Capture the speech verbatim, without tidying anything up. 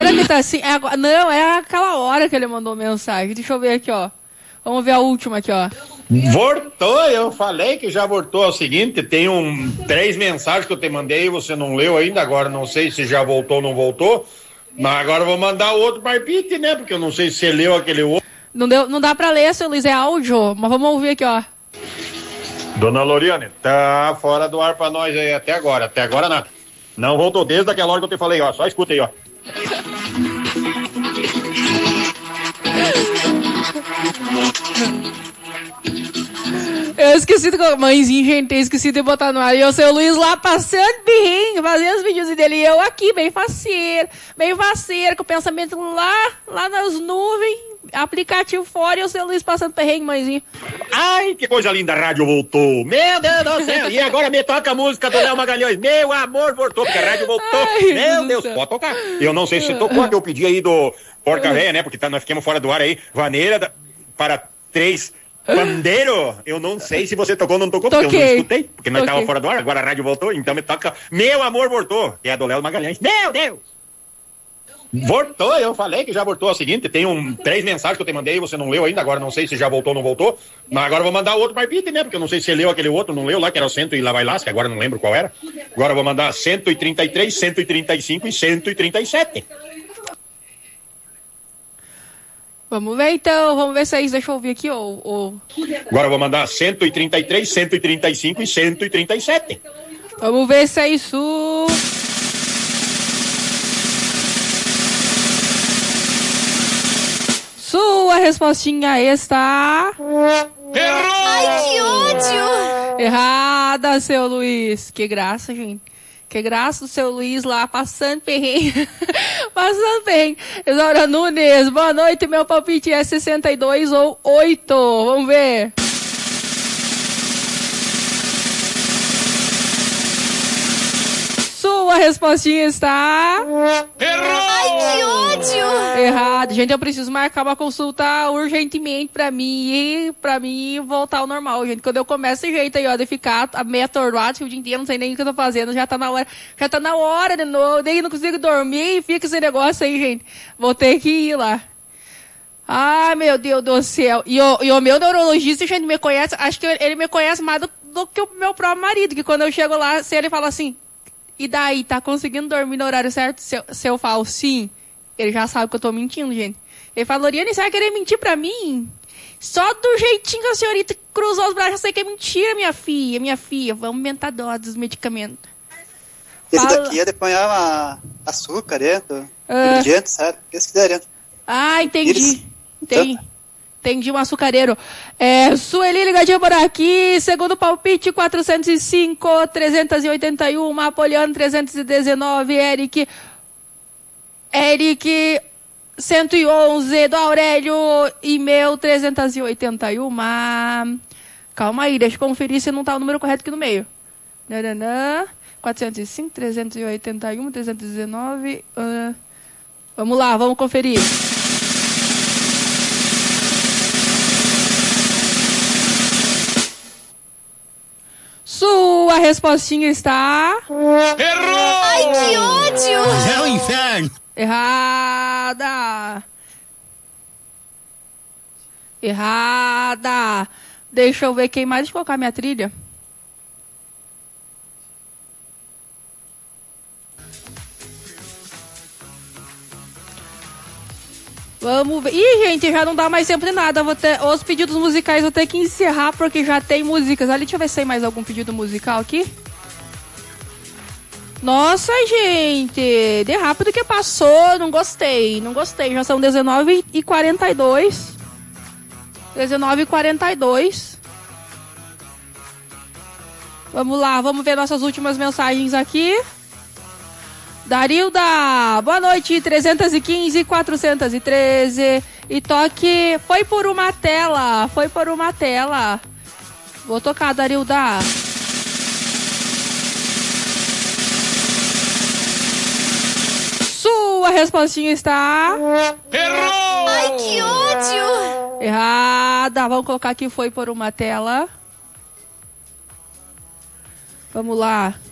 agora que tá assim. É agora, não, é aquela hora que ele mandou mensagem. Deixa eu ver aqui, ó. Vamos ver a última aqui, ó. Voltou, eu falei que já voltou. É o seguinte, tem um, três mensagens que eu te mandei e você não leu ainda, agora não sei se já voltou ou não voltou, mas agora eu vou mandar outro palpite, né, porque eu não sei se você leu aquele outro. Não, deu, não dá pra ler, seu Luiz, é áudio, mas vamos ouvir aqui, ó. Dona Loriane, tá fora do ar pra nós aí até agora, até agora nada. Não voltou desde aquela hora que eu te falei, ó, só escuta aí, ó. Eu esqueci de... Mãezinha, gente, eu esqueci de botar no ar. E o seu Luiz lá passando birrinho, fazendo os vídeos dele. E eu aqui, bem faceiro, bem faceiro, com o pensamento lá, lá nas nuvens, aplicativo fora e o seu Luiz passando perrengue, mãezinha. Ai, que coisa linda, a rádio voltou. Meu Deus do céu. E agora me toca a música do Léo Magalhães. Meu amor, voltou, porque a rádio voltou. Ai, meu Deus, Deus pode tocar. Eu não sei se tocou, que eu pedi aí do Porca Véia, né? Porque tá, nós ficamos fora do ar aí. Vaneira da, para três... Pandeiro, eu não sei se você tocou ou não tocou, porque Toquei. eu não escutei, porque nós estávamos fora do ar, agora a rádio voltou, então me toca Meu Amor Voltou, que é do Léo Magalhães. Meu Deus! Voltou, eu falei que já voltou. É o seguinte, tem um, três mensagens que eu te mandei e você não leu ainda, agora não sei se já voltou ou não voltou, mas agora eu vou mandar outro palpite, né, porque eu não sei se você leu aquele outro, não leu lá, que era o cento e lá vai lá, que agora eu não lembro qual era. Agora eu vou mandar cento e trinta e três, cento e trinta e cinco e cento e trinta e sete. Vamos ver então, vamos ver se é isso, deixa eu ouvir aqui, ou... ou... Agora eu vou mandar cento e trinta e três, cento e trinta e cinco e cento e trinta e sete. Vamos ver se é isso... Sua respostinha está... Errou! Ai, que ódio! Errada, seu Luiz. Que graça, gente. Que graça do seu Luiz lá, passando perrengue. Passando perrengue. Isaura Nunes, boa noite. Meu palpite é sessenta e dois ou oito. Vamos ver. Sua respostinha está... Errou! Ai, que ódio! Errado. Gente, eu preciso marcar uma consulta urgentemente pra mim, pra mim voltar ao normal, gente. Quando eu começo esse jeito aí, ó, de ficar meio atordoado o dia inteiro, não sei nem o que eu tô fazendo, já tá na hora, já tá na hora de novo, daí não consigo dormir e fica esse negócio aí, gente. Vou ter que ir lá. Ai, meu Deus do céu. E o, e o meu neurologista, gente, me conhece, acho que ele me conhece mais do, do que o meu próprio marido, que quando eu chego lá, se ele fala assim, e daí, tá conseguindo dormir no horário certo? Se eu, se eu falo sim, ele já sabe que eu tô mentindo, gente. Ele fala, Loriane, você vai querer mentir pra mim? Só do jeitinho que a senhorita cruzou os braços, eu sei que é mentira, minha filha, minha filha. Vamos aumentar a dose dos medicamentos. Esse Fala... daqui é de pôr açúcar dentro, ah. ingredientes, sabe? Esse que dá dentro. Ah, entendi. Tem... Entendi, um açucareiro. É, Sueli ligadinha por aqui, segundo palpite, quatrocentos e cinco, trezentos e oitenta e um, Apoliano trezentos e dezenove, Eric, Eric cento e onze, do Aurélio e meu trezentos e oitenta e um. Calma aí, deixa eu conferir se não tá o número correto aqui no meio. Nananã, quatrocentos e cinco, trezentos e oitenta e um, trezentos e dezenove. Uh, vamos lá, vamos conferir. Sua respostinha está... Errou! Ai, que ódio! Mas é o inferno! Errada! Errada! Deixa eu ver quem mais. Deixa eu colocar minha trilha. Vamos ver. Ih, gente, já não dá mais tempo de nada. Vou ter... Os pedidos musicais vou ter que encerrar porque já tem músicas. Ali, deixa eu ver se tem mais algum pedido musical aqui. Nossa, gente, de rápido que passou. Não gostei, não gostei. Já são dezenove e quarenta e dois. dezenove e quarenta e dois. Vamos lá, vamos ver nossas últimas mensagens aqui. Darilda, boa noite, trezentos e quinze, quatrocentos e treze. E toque, foi por uma tela, foi por uma tela. Vou tocar, Darilda. Sua respostinha está... Errou! Ai, que ódio! Errada, vamos colocar aqui, foi por uma tela. Vamos lá.